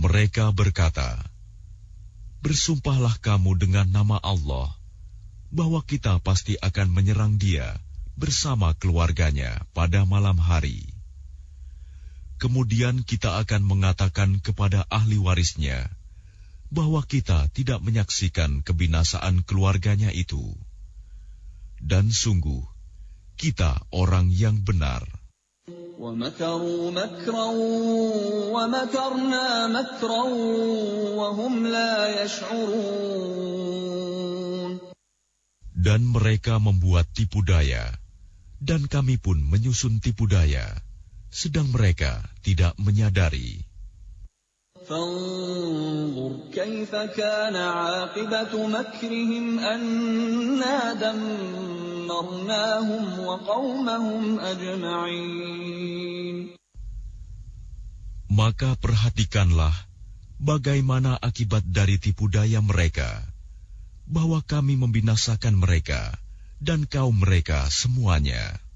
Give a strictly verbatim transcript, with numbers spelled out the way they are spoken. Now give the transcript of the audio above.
Mereka berkata, "Bersumpahlah kamu dengan nama Allah, bahwa kita pasti akan menyerang dia bersama keluarganya pada malam hari. Kemudian kita akan mengatakan kepada ahli warisnya, bahwa kita tidak menyaksikan kebinasaan keluarganya itu. Dan sungguh, kita orang yang benar." وَمَكَرُوا مَكْرًا وَمَكَرْنَا مَكْرًا وَهُمْ لَا يَشْعُرُونَ. Dan mereka membuat tipu daya, dan kami pun menyusun tipu daya, sedang mereka tidak menyadari. فانظر كيف كان عاقبة مكرهم أنا دمرناهم وقومهم أجمعين. Maka perhatikanlah bagaimana akibat dari tipu daya mereka, bahwa kami membinasakan mereka dan kaum mereka semuanya.